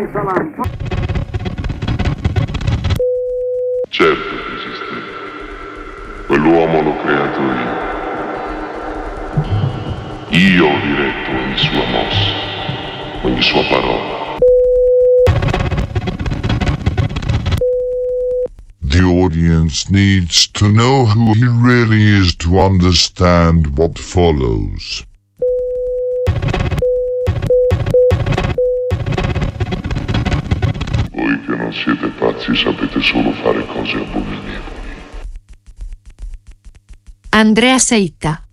Salam. Certo che esisteva. Quell'uomo l'ho creato io. Io ho diretto ogni sua mossa, ogni sua parola. The audience needs to know who he really is to understand what follows. Voi che non siete pazzi sapete solo fare cose abominevoli. Andrea Seitta.